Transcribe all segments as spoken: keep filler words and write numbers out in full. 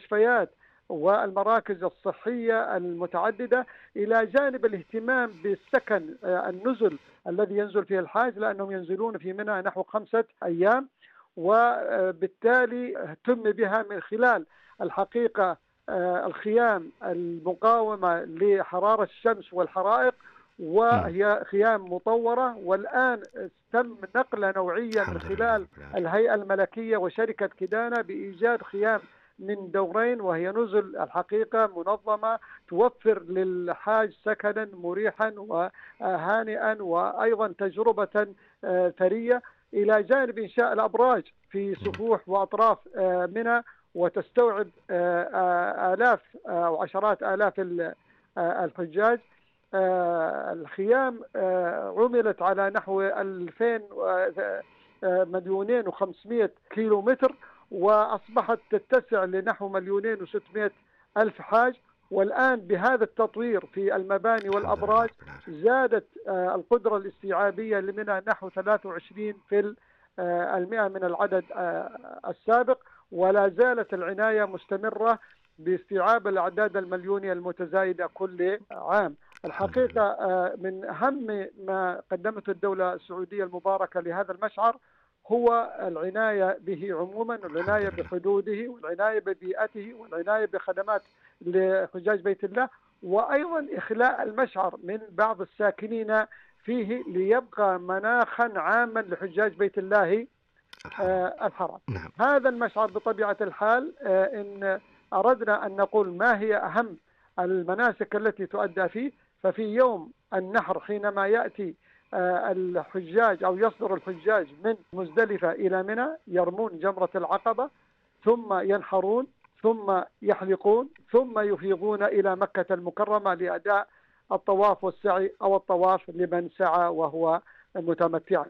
المستشفيات والمراكز الصحية المتعددة، إلى جانب الاهتمام بالسكن النزل الذي ينزل فيه الحاج، لأنهم ينزلون في منى نحو خمسة أيام، وبالتالي اهتم بها من خلال الحقيقة الخيام المقاومة لحرارة الشمس والحرائق، وهي خيام مطورة. والآن تم نقلة نوعية من خلال الهيئة الملكية وشركة كدانة بإيجاد خيام من دورين، وهي نزل الحقيقة منظمة توفر للحاج سكنا مريحا وهانئا وأيضا تجربة ثرية، إلى جانب إنشاء الأبراج في سفوح وأطراف منى، وتستوعب آلاف أو عشرات آلاف الحجاج. الخيام عملت على نحو ألفين مليونين وخمسمائة كيلو متر، وأصبحت تتسع لنحو مليونين وستمائة ألف حاج. والآن بهذا التطوير في المباني والأبراج زادت القدرة الاستيعابية لمنى نحو ثلاثة وعشرين في المئة من العدد السابق، ولا زالت العناية مستمرة باستيعاب الأعداد المليونية المتزايدة كل عام. الحقيقة من أهم ما قدمته الدولة السعودية المباركة لهذا المشعر هو العناية به عموما، العناية بحدوده والعناية ببيئته والعناية بخدمات لحجاج بيت الله، وأيضا إخلاء المشعر من بعض الساكنين فيه ليبقى مناخا عاما لحجاج بيت الله الحرام. نعم. هذا المشعر بطبيعة الحال إن أردنا أن نقول ما هي أهم المناسك التي تؤدى فيه، ففي يوم النحر حينما يأتي الحجاج أو يصدر الحجاج من مزدلفة إلى منى يرمون جمرة العقبة، ثم ينحرون، ثم يحلقون، ثم يفيضون إلى مكة المكرمة لأداء الطواف والسعي أو الطواف لمن سعى وهو متمتعا،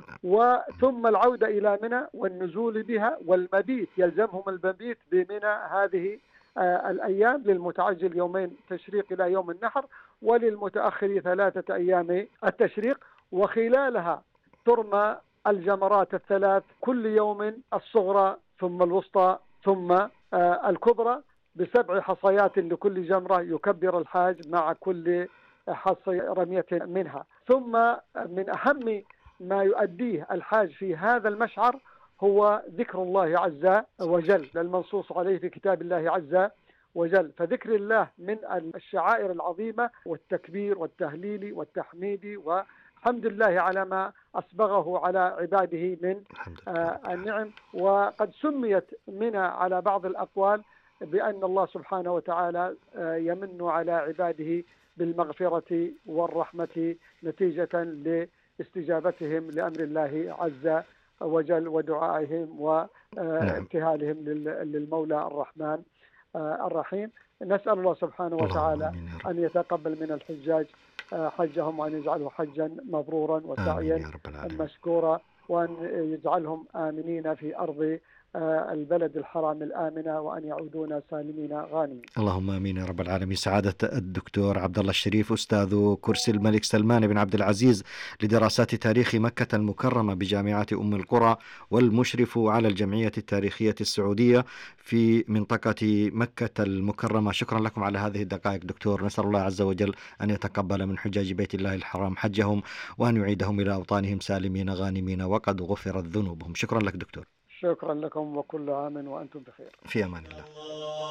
وثم العودة إلى منى والنزول بها والمبيت، يلزمهم المبيت بمنى هذه الأيام، للمتعجل يومين تشريق إلى يوم النحر، وللمتأخر ثلاثة أيام التشريق. وخلالها ترمى الجمرات الثلاث كل يوم، الصغرى ثم الوسطى ثم الكبرى، بسبع حصيات لكل جمرة يكبر الحاج مع كل حصي رمية منها. ثم من أهم ما يؤديه الحاج في هذا المشعر هو ذكر الله عز وجل، المنصوص عليه في كتاب الله عز وجل. فذكر الله من الشعائر العظيمة، والتكبير والتهليل والتحميد وحمد الله على ما أسبغه على عباده من النعم. وقد سميت منى على بعض الأقوال بأن الله سبحانه وتعالى يمن على عباده بالمغفرة والرحمة نتيجة لاستجابتهم لأمر الله عز وجل ودعائهم وابتهالهم للمولى الرحمن الرحيم. نسأل الله سبحانه وتعالى أن يتقبل من الحجاج حجهم، وأن يجعله حجا مبرورا وسعيا مشكورا، وأن يجعلهم آمنين في أرض البلد الحرام الآمنة، وأن يعودون سالمين غانمين. اللهم آمين يا رب العالمين. سعادة الدكتور عبد الله الشريف، أستاذ كرسي الملك سلمان بن عبد العزيز لدراسات تاريخ مكة المكرمة بجامعة أم القرى، والمشرف على الجمعية التاريخية السعودية في منطقة مكة المكرمة، شكرا لكم على هذه الدقائق دكتور. نسأل الله عز وجل أن يتقبل من حجاج بيت الله الحرام حجهم، وأن يعيدهم إلى أوطانهم سالمين غانمين وقد غفرت ذنوبهم. شكرا لك دكتور. شكرا لكم، وكل عام وأنتم بخير. في أمان الله.